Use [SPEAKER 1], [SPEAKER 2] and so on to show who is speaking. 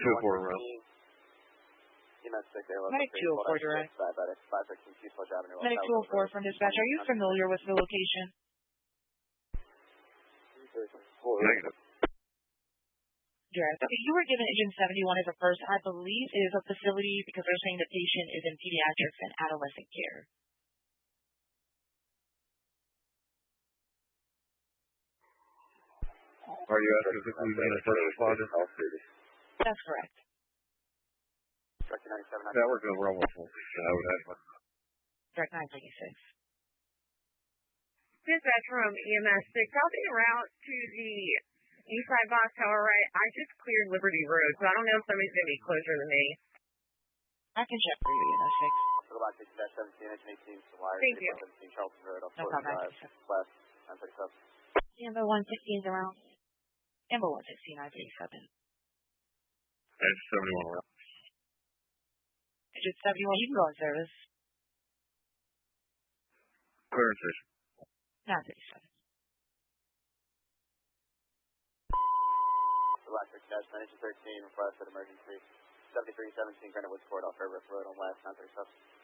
[SPEAKER 1] 204 row.
[SPEAKER 2] Medic 204 direct. Medic 204 from dispatch. Are you familiar with the location?
[SPEAKER 1] Negative.
[SPEAKER 2] Direct. Okay, you were given Engine 71 as a first. I believe it is a facility because they're saying the patient is in pediatrics and adolescent care.
[SPEAKER 1] Are you asking if we need a first responder?
[SPEAKER 2] That's correct.
[SPEAKER 1] That works over almost full. I would have one.
[SPEAKER 2] Direct 936.
[SPEAKER 3] Dispatch from EMS 6. I'll be en route to the Eastside Box Tower, right? I just cleared Liberty Road, so I don't know if somebody's going to be closer than me.
[SPEAKER 2] I can check for you, EMS 6.
[SPEAKER 3] Thank you.
[SPEAKER 2] No problem. Amber 116 is around. Amber 116, 937.
[SPEAKER 1] Edge 71 around.
[SPEAKER 2] Edge 71, you can go on service.
[SPEAKER 1] Clearance station.
[SPEAKER 2] 937.
[SPEAKER 4] Electric Dash Manager 13, requested emergency. 7317 Granite Woods Court off River Road on last 937.